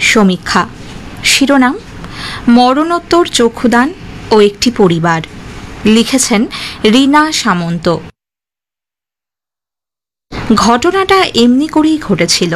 সমীক্ষা। শিরোনাম মরণোত্তর চক্ষুদান ও একটি পরিবার। লিখেছেন রীনা সামন্ত। ঘটনাটা এমনি করেই ঘটেছিল।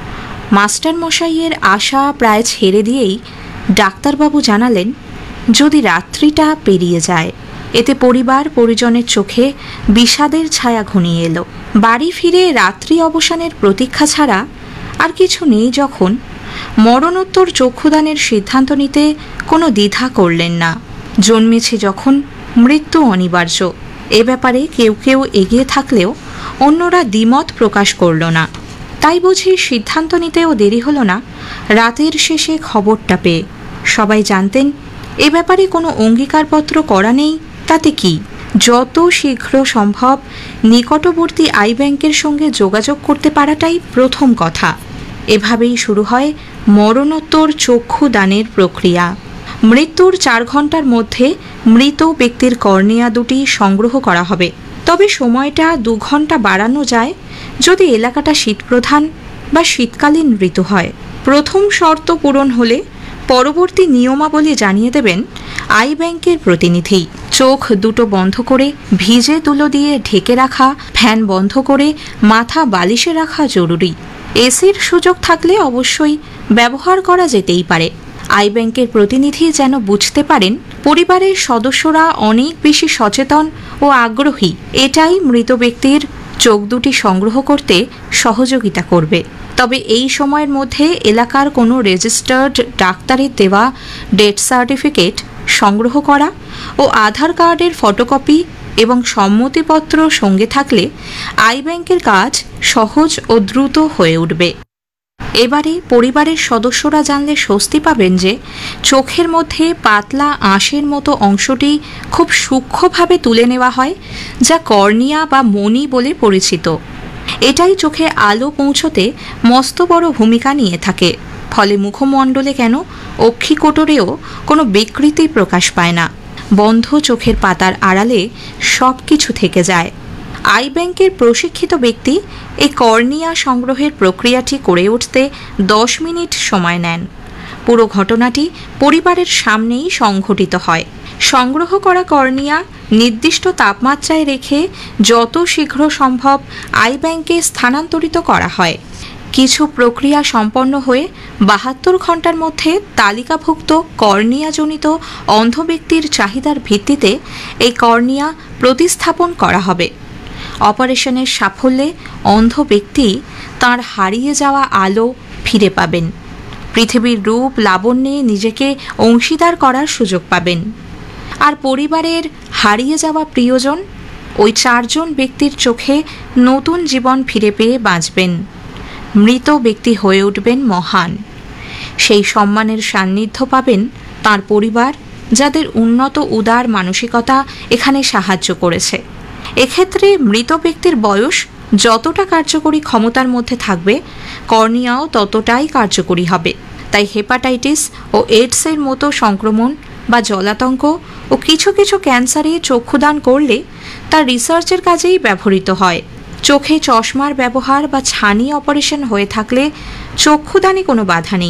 মাস্টারমশাইয়ের আশা প্রায় ছেড়ে দিয়েই ডাক্তারবাবু জানালেন, যদি রাত্রিটা পেরিয়ে যায়। এতে পরিবার পরিজনের চোখে বিষাদের ছায়া ঘনিয়ে এলো। বাড়ি ফিরে রাত্রি অবসানের প্রতীক্ষা ছাড়া আর কিছু নেই যখন, মরণোত্তর চক্ষুদানের সিদ্ধান্ত নিতে কোনো দ্বিধা করলেন না। জন্মেছে যখন মৃত্যু অনিবার্য, এ ব্যাপারে কেউ কেউ এগিয়ে থাকলেও অন্যরা দ্বিমত প্রকাশ করল না। তাই বুঝি সিদ্ধান্ত নিতেও দেরি হলো না। রাতের শেষে খবরটা পেয়ে সবাই জানতেন এ ব্যাপারে কোনো অঙ্গীকারপত্র করা নেই, তাতে কি, যত শীঘ্র সম্ভব নিকটবর্তী আই ব্যাংকের সঙ্গে যোগাযোগ করতে পারাটাই প্রথম কথা। এভাবেই শুরু হয় মরণোত্তর চক্ষু দানের প্রক্রিয়া। মৃত্যুর 4 ঘন্টার মধ্যে মৃত ব্যক্তির কর্নিয়া দুটি সংগ্রহ করা হবে। তবে সময়টা 2 ঘন্টা বাড়ানো যায় যদি এলাকাটা শীতপ্রধান বা শীতকালীন ঋতু হয়। প্রথম শর্ত পূরণ হলে পরবর্তী নিয়মাবলী জানিয়ে দেবেন আই ব্যাংকের প্রতিনিধি। চোখ দুটো বন্ধ করে ভিজে তুলো দিয়ে ঢেকে রাখা, ফ্যান বন্ধ করে মাথা বালিশে রাখা জরুরি। এসির সুযোগ থাকলে অবশ্যই ব্যবহার করা যেতেই পারে। আই ব্যাংকের প্রতিনিধি যেন বুঝতে পারেন পরিবারের সদস্যরা অনেক বেশি সচেতন ও আগ্রহী, এটাই মৃত ব্যক্তির চোখ দুটি সংগ্রহ করতে সহযোগিতা করবে। তবে এই সময়ের মধ্যে এলাকার কোনো রেজিস্টার্ড ডাক্তারের দেওয়া ডেথ সার্টিফিকেট সংগ্রহ করা ও আধার কার্ডের ফটোকপি এবং সম্মতিপত্র সঙ্গে থাকলে আই ব্যাংকের কাজ সহজ ও দ্রুত হয়ে উঠবে। এবারে পরিবারের সদস্যরা জানলে স্বস্তি পাবেন যে চোখের মধ্যে পাতলা আঁশের মতো অংশটি খুব সূক্ষ্মভাবে তুলে নেওয়া হয়, যা কর্নিয়া বা মণি বলে পরিচিত। এটাই চোখে আলো পৌঁছতে মস্ত বড় ভূমিকা নিয়ে থাকে। ফলে মুখমণ্ডলে কেন অক্ষিকোটরেও কোনো বিকৃতি প্রকাশ পায় না। বন্ধ চোখের পাতার আড়ালে সব কিছু থেকে যায়। আই ব্যাংকের প্রশিক্ষিত ব্যক্তি এই কর্নিয়া সংগ্রহের প্রক্রিয়াটি করে উঠতে 10 মিনিট সময় নেন। পুরো ঘটনাটি পরিবারের সামনেই সংঘটিত হয়। সংগ্রহ করা কর্নিয়া নির্দিষ্ট তাপমাত্রায় রেখে যত শীঘ্র সম্ভব আই ব্যাংকে স্থানান্তরিত করা হয়। কিছু প্রক্রিয়া সম্পন্ন হয়ে 72 ঘন্টার মধ্যে তালিকাভুক্ত কর্নিয়াজনিত অন্ধ ব্যক্তির চাহিদার ভিত্তিতে এই কর্নিয়া প্রতিস্থাপন করা হবে। অপারেশনের সাফল্যে অন্ধ ব্যক্তি তাঁর হারিয়ে যাওয়া আলো ফিরে পাবেন। পৃথিবীর রূপ লাবণ্যে নিজেকে অংশীদার করার সুযোগ পাবেন। আর পরিবারের হারিয়ে যাওয়া প্রিয়জন ওই 4 জন ব্যক্তির চোখে নতুন জীবন ফিরে পেয়ে বাঁচবেন। মৃত ব্যক্তি হয়ে উঠবেন মহান। সেই সম্মানের সান্নিধ্য পাবেন তাঁর পরিবার, যাদের উন্নত উদার মানসিকতা এখানে সাহায্য করেছে। এক্ষেত্রে মৃত ব্যক্তির বয়স যতটা কার্যকরী ক্ষমতার মধ্যে থাকবে, কর্নিয়াও ততটাই কার্যকরী হবে। তাই হেপাটাইটিস ও এইডসের মতো সংক্রমণ বা জলাতঙ্ক ও কিছু কিছু ক্যান্সারে চক্ষুদান করলে তার রিসার্চের কাজেই ব্যবহৃত হয়। চোখে চশমার ব্যবহার বা ছানি অপারেশন হয়ে থাকলে চক্ষুদানে কোনো বাধা নেই।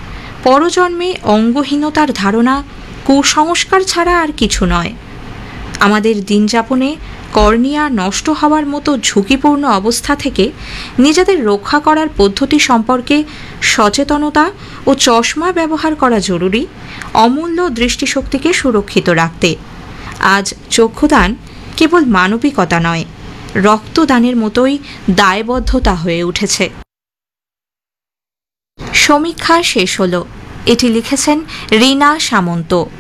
পরজন্মে অঙ্গহীনতার ধারণা কুসংস্কার ছাড়া আর কিছু নয়। আমাদের দিনযাপনে কর্নিয়া নষ্ট হওয়ার মতো ঝুঁকিপূর্ণ অবস্থা থেকে নিজেদের রক্ষা করার পদ্ধতি সম্পর্কে সচেতনতা ও চশমা ব্যবহার করা জরুরি অমূল্য দৃষ্টিশক্তিকে সুরক্ষিত রাখতে। আজ চক্ষুদান কেবল মানবিকতা নয়, রক্তদানের মতোই দায়বদ্ধতা হয়ে উঠেছে। সমীক্ষা শেষ হলো। এটি লিখেছেন রীনা সামন্ত।